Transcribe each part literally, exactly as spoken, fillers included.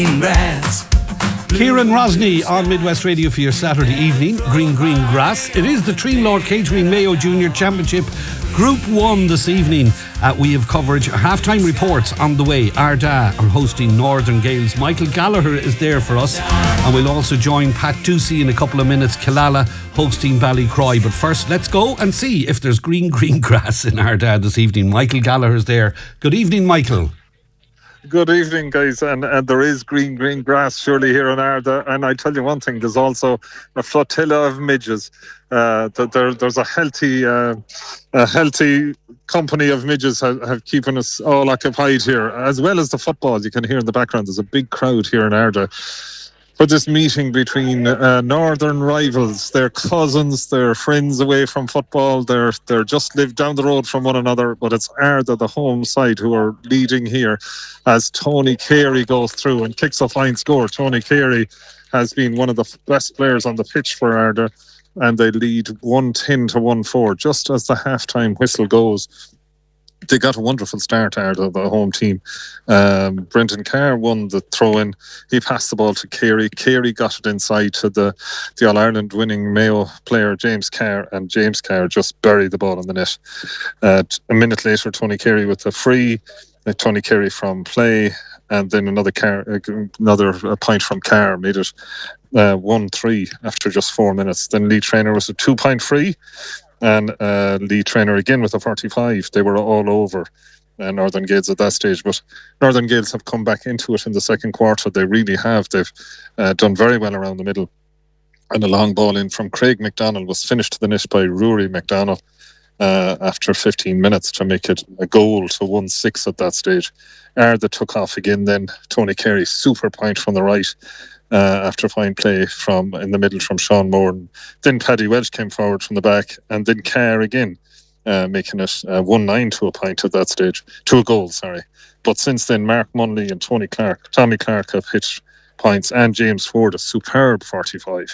Kieran Rosny on Midwest Radio for your Saturday evening. Green Green Grass. It is the Treenlaw Catering Mayo Junior Championship Group one this evening. Uh, we have coverage, half-time reports on the way. Ardagh are hosting Northern Gales. Michael Gallagher is there for us, and we'll also join Pat Ducey in a couple of minutes. Killala hosting Ballycroy. But first, let's go and see if there's green green grass in Ardagh this evening. Michael Gallagher's there. Good evening, Michael. Good evening, guys, and, and there is green, green grass surely here in Ardagh, and I tell you one thing, there's also a flotilla of midges. Uh, there, there's a healthy, uh, a healthy company of midges have, have keeping us all occupied here, as well as the football. You can hear in the background. There's a big crowd here in Ardagh for this meeting between uh, northern rivals. They're cousins, they're friends away from football, they're they're just live down the road from one another, but it's Ardagh, the home side, who are leading here as Tony Carey goes through and kicks a fine score. Tony Carey has been one of the best players on the pitch for Ardagh, and they lead one ten to one four just as the half-time whistle goes. They got a wonderful start, Ardagh, the home team. Um, Brendan Carr won the throw-in. He passed the ball to Carey. Carey got it inside to the, the All-Ireland winning Mayo player, James Carr, and James Carr just buried the ball in the net. Uh, a minute later, Tony Carey with a free. Uh, Tony Carey from play, and then another Carr, uh, another uh, point from Carr made it uh, one three after just four minutes. Then Lee Traynor was a two-point free. And uh, Lee Traynor again with a forty-five. They were all over uh, Northern Gales at that stage. But Northern Gales have come back into it in the second quarter. They really have. They've uh, done very well around the middle. And a long ball in from Craig McDonald was finished to the net by Rory McDonald uh, after fifteen minutes to make it a goal to one six at that stage. Ardagh took off again then. Tony Carey, super point from the right. Uh, after fine play from in the middle from Sean Moore. And then Paddy Welch came forward from the back, and then Carr again, uh, making it uh, one nine to a point at that stage, to a goal, sorry. But since then, Mark Munley and Tony Clark, Tommy Clark have hit points, and James Ford, a superb forty-five,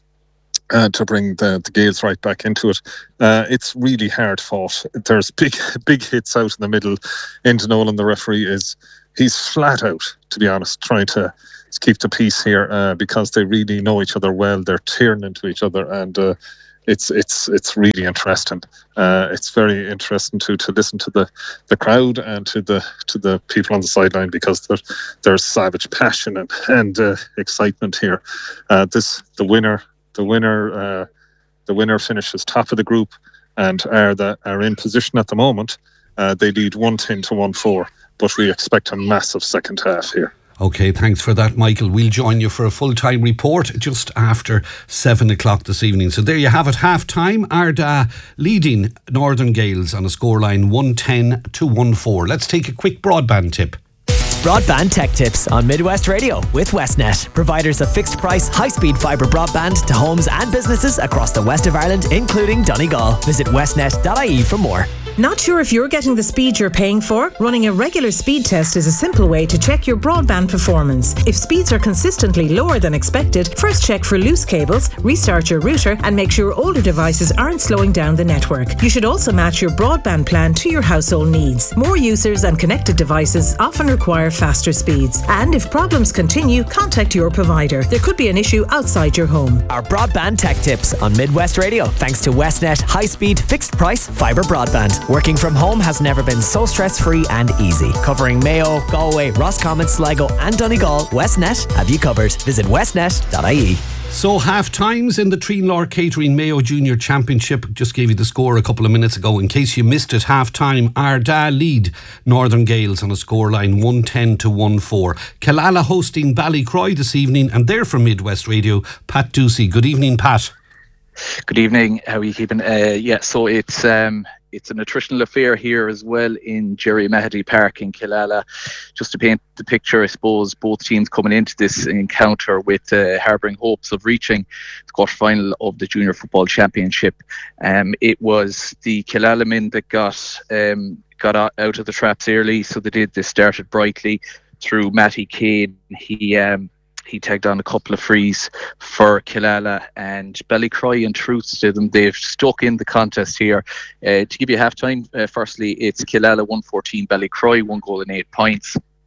uh, to bring the, the Gales right back into it. Uh, it's really hard fought. There's big, big hits out in the middle. Enda Nolan, the referee, is he's flat out, to be honest, trying to keep the peace here uh, because they really know each other well. They're tearing into each other, and uh, it's it's it's really interesting. Uh, it's very interesting to to listen to the, the crowd and to the to the people on the sideline, because there's there's savage passion and and uh, excitement here. Uh, this the winner the winner uh, the winner finishes top of the group and are the are in position at the moment. Uh, they lead one ten to one four, but we expect a massive second half here. Okay, thanks for that, Michael. We'll join you for a full-time report just after seven o'clock this evening. So there you have it, half-time. Ardagh leading Northern Gales on a scoreline one ten to one four. Let's take a quick broadband tip. Broadband Tech Tips on Midwest Radio with Westnet, providers of fixed price, high-speed fibre broadband to homes and businesses across the west of Ireland, including Donegal. Visit westnet dot I E for more. Not sure if you're getting the speed you're paying for? Running a regular speed test is a simple way to check your broadband performance. If speeds are consistently lower than expected, first check for loose cables, restart your router, and make sure older devices aren't slowing down the network. You should also match your broadband plan to your household needs. More users and connected devices often require faster speeds. And if problems continue, contact your provider. There could be an issue outside your home. Our Broadband Tech Tips on Midwest Radio, thanks to Westnet high-speed, fixed-price fibre broadband. Working from home has never been so stress-free and easy. Covering Mayo, Galway, Roscommon, Sligo and Donegal, Westnet have you covered. Visit westnet dot I E. So half times in the Treenlaw Catering Mayo Junior Championship. Just gave you the score a couple of minutes ago. In case you missed it, half time Ardagh lead Northern Gales on a scoreline one ten to one four. Killala hosting Ballycroy this evening, and they're from Midwest Radio. Pat Ducey. Good evening, Pat. Good evening. How are you keeping? Uh, yeah, so it's um, it's an attritional affair here as well in Jerry Mahady Park in Killala. Just to paint the picture, I suppose both teams coming into this encounter with uh, harbouring hopes of reaching the quarter-final of the Junior Football Championship. Um, it was the Killala men that got um, got out of the traps early, so they did. They started brightly through Matty Kane. He um, He tagged on a couple of frees for Killala, and Ballycroy and truth to them, they've stuck in the contest here. Uh, to give you half time, uh, firstly, it's Killala one fourteen, Ballycroy one goal and eight points.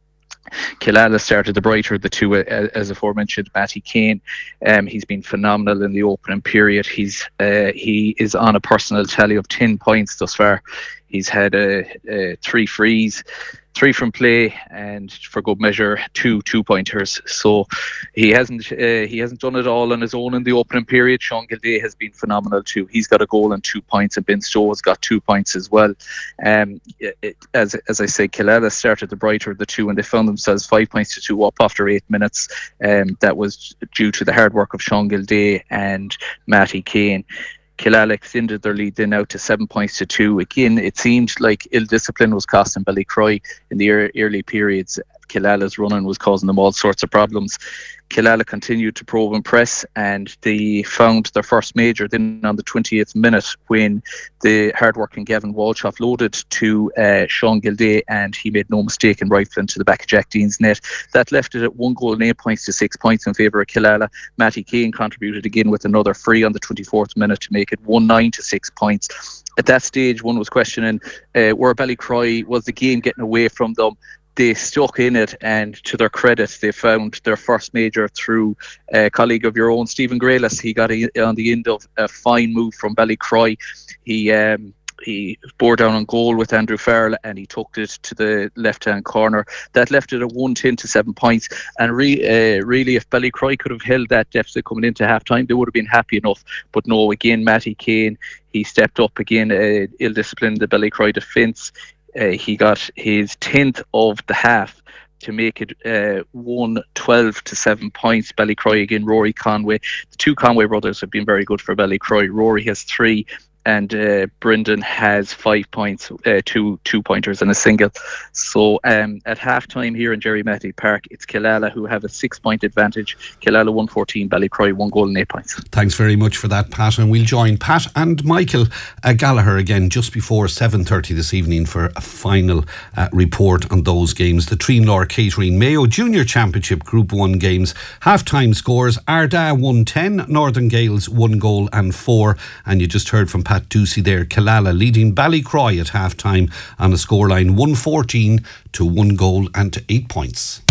Killala started the brighter of the two, uh, as aforementioned. Matty Kane, um, he's been phenomenal in the opening period. He's uh, he is on a personal tally of ten points thus far. He's had uh, uh, three frees, three from play, and for good measure, two two-pointers. So he hasn't uh, he hasn't done it all on his own in the opening period. Sean Gildea has been phenomenal too. He's got a goal and two points, and Ben Stowe has got two points as well. Um, it, as as I say, Killala started the brighter of the two, and they found themselves five points to two up after eight minutes. Um, that was due to the hard work of Sean Gildea and Matty Kane. Killala extended their lead then out to seven points to two. Again, it seemed like ill discipline was costing Ballycroy in the early periods. Killala's running was causing them all sorts of problems. Killala continued to probe and press, and they found their first major then on the twentieth minute when the hard-working Gavin Walsh offloaded to uh, Sean Gildea, and he made no mistake in rifling to the back of Jack Dean's net. That left it at one goal and eight points to six points in favour of Killala. Matty Kane contributed again with another free on the twenty-fourth minute to make it one nine to six points. At that stage, one was questioning uh, where Ballycroy was the game getting away from them. They stuck in it, and to their credit, they found their first major through a colleague of your own, Stephen Graylis. He got a, on the end of a fine move from Ballycroy. He um, he bore down on goal with Andrew Farrell, and he took it to the left-hand corner. That left it at one ten to seven points. And re, uh, really, if Ballycroy could have held that deficit coming into half-time, they would have been happy enough. But no, again, Matty Kane, he stepped up again, uh, ill-disciplined the Ballycroy defence. Uh, he got his tenth of the half to make it uh, one twelve to seven points. Ballycroy again, Rory Conway. The two Conway brothers have been very good for Ballycroy. Rory has three, and uh, Brendan has five points, uh, two two pointers and a single. So um, at half time here in Jerry Mahony Park, it's Killala who have a six point advantage. Killala one fourteen, Ballycroy one goal and eight points. Thanks very much for that, Pat, and we'll join Pat and Michael uh, Gallagher again just before seven thirty this evening for a final uh, report on those games. The Treenlaw Catering Mayo Junior Championship Group one games. Half-time scores: Ardagh one ten, Northern Gales one goal and four, and you just heard from Pat Ducey there. Killala leading Ballycroy at half-time on a scoreline one fourteen to one goal and to eight points.